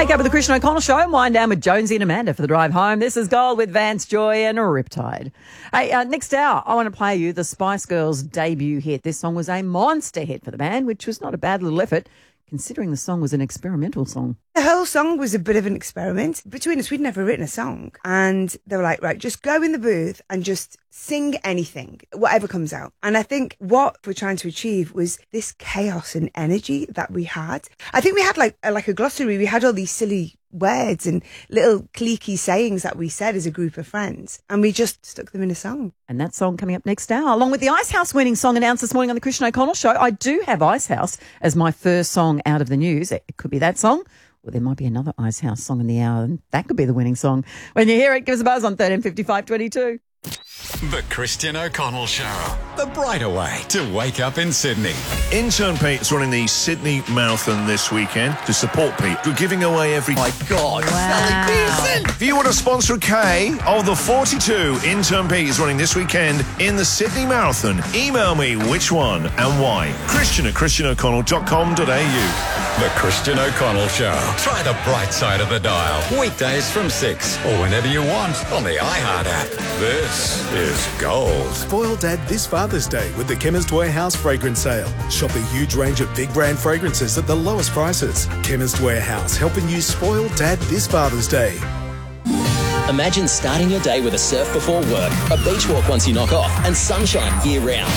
Wake up with the Christian O'Connell Show and wind down with Jonesy and Amanda for the drive home. This is Gold with Vance Joy and Riptide. Hey, next hour, I want to play you the Spice Girls' debut hit. This song was a monster hit for the band, which was not a bad little effort, considering the song was an experimental song. The whole song was a bit of an experiment. Between us, we'd never written a song. And they were like, right, just go in the booth and just sing anything, whatever comes out. And I think what we're trying to achieve was this chaos and energy that we had. I think we had like a glossary. We had all these silly words and little cliquey sayings that we said as a group of friends. And we just stuck them in a song. And that song coming up next hour, along with the Icehouse winning song announced this morning on the Christian O'Connell Show. I do have Icehouse as my first song out of the news. It could be that song. Well, there might be another Icehouse song in the hour, and that could be the winning song. When you hear it, give us a buzz on 135522. The Christian O'Connell Show. The brighter way to wake up in Sydney. Intern Pete is running the Sydney Marathon this weekend. To support Pete, we're giving away every... My God, Wow. Sally Pearson! If you want to sponsor a K of the 42 Intern Pete is running this weekend in the Sydney Marathon, email me which one and why. Christian@christianoconnell.com.au. The Christian O'Connell Show. Try the bright side of the dial. Weekdays from 6 or whenever you want on the iHeart app. This is Gold. Spoil Dad this Father's Day with the Chemist Warehouse fragrance sale. Shop a huge range of big brand fragrances at the lowest prices. Chemist Warehouse, helping you spoil Dad this Father's Day. Imagine starting your day with a surf before work, a beach walk once you knock off, and sunshine year-round.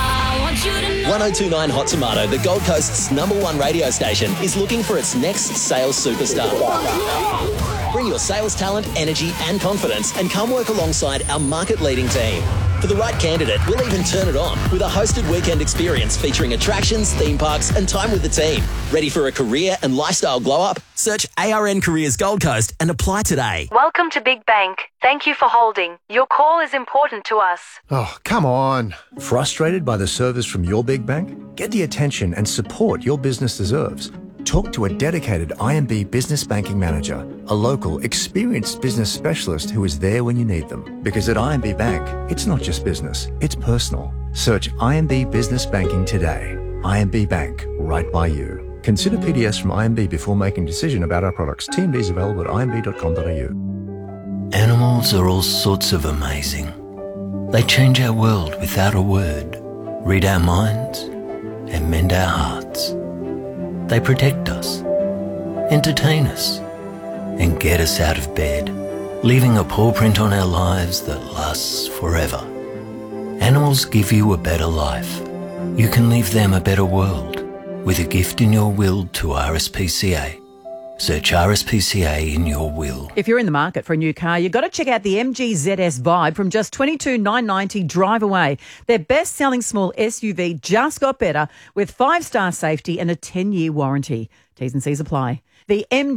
1029 Hot Tomato, the Gold Coast's #1 radio station, is looking for its next sales superstar. Bring your sales talent, energy and confidence and come work alongside our market-leading team. For the right candidate, we'll even turn it on with a hosted weekend experience featuring attractions, theme parks and time with the team. Ready for a career and lifestyle glow-up? Search ARN Careers Gold Coast and apply today. Welcome to Big Bank. Thank you for holding. Your call is important to us. Oh, come on. Frustrated by the service from your big bank? Get the attention and support your business deserves. Talk to a dedicated IMB Business Banking Manager, a local, experienced business specialist who is there when you need them. Because at IMB Bank, it's not just business, it's personal. Search IMB Business Banking today. IMB Bank, right by you. Consider PDS from IMB before making a decision about our products. TMDs available at imb.com.au. Animals are all sorts of amazing. They change our world without a word, read our minds, and mend our hearts. They protect us, entertain us, and get us out of bed, leaving a paw print on our lives that lasts forever. Animals give you a better life. You can leave them a better world with a gift in your will to RSPCA. Search RSPCA in your will. If you're in the market for a new car, you've got to check out the MG ZS Vibe from just $22,990 drive away. Their best-selling small SUV just got better with 5-star safety and a 10-year warranty. T's and C's apply. The MG